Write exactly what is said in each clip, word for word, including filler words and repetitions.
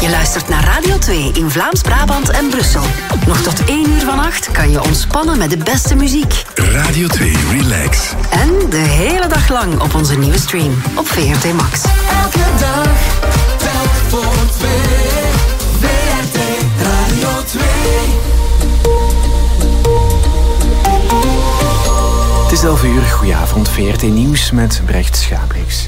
Je luistert naar Radio twee in Vlaams-Brabant en Brussel. Nog tot één uur vannacht kan je ontspannen met de beste muziek. Radio twee Relax. En de hele dag lang op onze nieuwe stream op V R T Max. Elke dag, telk voor twee. V R T Radio twee. Het is elf uur, goedenavond, V R T Nieuws met Brecht Schabrix.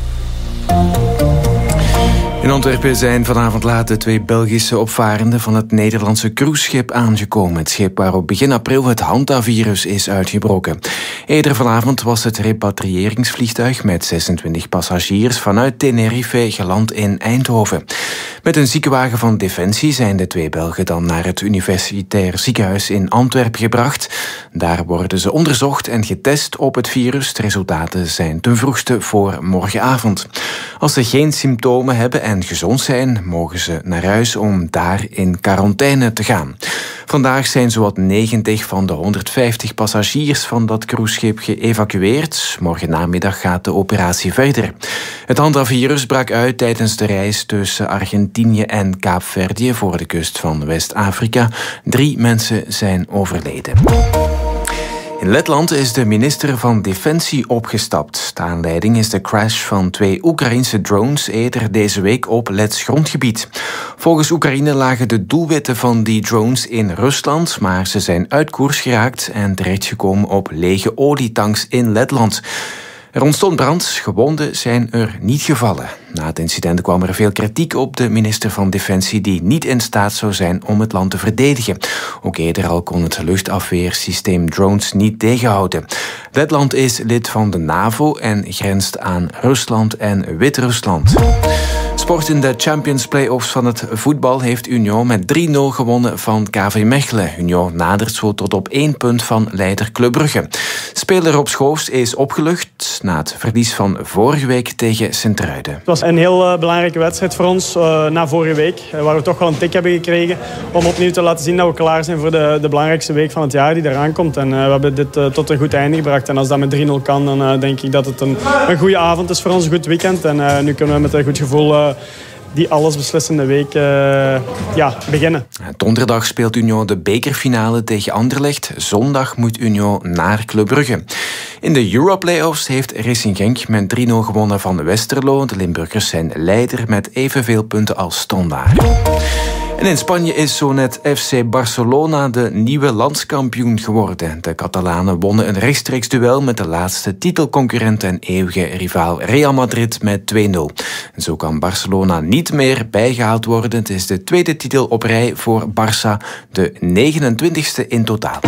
In Antwerpen zijn vanavond laat de twee Belgische opvarenden van het Nederlandse cruiseschip aangekomen. Het schip waarop begin april het hantavirus is uitgebroken. Eerder vanavond was het repatriëringsvliegtuig met zesentwintig passagiers vanuit Tenerife geland in Eindhoven. Met een ziekenwagen van Defensie zijn de twee Belgen dan naar het universitair ziekenhuis in Antwerpen gebracht. Daar worden ze onderzocht en getest op het virus. De resultaten zijn ten vroegste voor morgenavond. Als ze geen symptomen hebben en gezond zijn, mogen ze naar huis om daar in quarantaine te gaan. Vandaag zijn zowat negentig van de honderdvijftig passagiers van dat cruiseschip geëvacueerd. Morgen namiddag gaat de operatie verder. Het hantavirus brak uit tijdens de reis tussen Argentinië en Kaapverdië voor de kust van West-Afrika. Drie mensen zijn overleden. In Letland is de minister van Defensie opgestapt. De aanleiding is de crash van twee Oekraïnse drones eerder deze week op Lets grondgebied. Volgens Oekraïne lagen de doelwitten van die drones in Rusland, maar ze zijn uit koers geraakt en terechtgekomen op lege olietanks in Letland. Er ontstond brand, gewonden zijn er niet gevallen. Na het incident kwam er veel kritiek op de minister van Defensie die niet in staat zou zijn om het land te verdedigen. Ook eerder al kon het luchtafweersysteem drones niet tegenhouden. Letland is lid van de NAVO en grenst aan Rusland en Wit-Rusland. Sport in de Champions Play-offs van het voetbal heeft Union met drie nul gewonnen van K V Mechelen. Union nadert zo tot op één punt van leider Club Brugge. Speler Rob Schoofs is opgelucht na het verlies van vorige week tegen Sint-Truiden. Het was een heel uh, belangrijke wedstrijd voor ons uh, na vorige week, uh, waar we toch wel een tik hebben gekregen om opnieuw te laten zien dat we klaar zijn voor de, de belangrijkste week van het jaar die eraan komt. En uh, we hebben dit uh, tot een goed einde gebracht. En als dat met drie nul kan, dan uh, denk ik dat het een, een goede avond is voor ons, een goed weekend. En uh, nu kunnen we met een goed gevoel Uh, die allesbeslissende week uh, ja, beginnen. Donderdag speelt Union de bekerfinale tegen Anderlecht. Zondag moet Union naar Club Brugge. In de Europlay-offs heeft Racing Genk met drie nul gewonnen van Westerlo. De Limburgers zijn leider met evenveel punten als Standaard. En in Spanje is zo net F C Barcelona de nieuwe landskampioen geworden. De Catalanen wonnen een rechtstreeks duel met de laatste titelconcurrent en eeuwige rivaal Real Madrid met twee nul. En zo kan Barcelona niet meer bijgehaald worden. Het is de tweede titel op rij voor Barça, de negenentwintigste in totaal.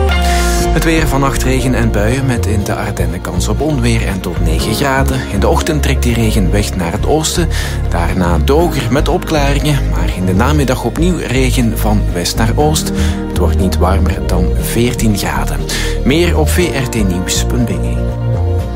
Het weer, vannacht regen en buien met in de Ardennen kans op onweer en tot negen graden. In de ochtend trekt die regen weg naar het oosten. Daarna droger met opklaringen, maar in de namiddag opnieuw regen van west naar oost. Het wordt niet warmer dan veertien graden. Meer op v r t nieuws punt b e.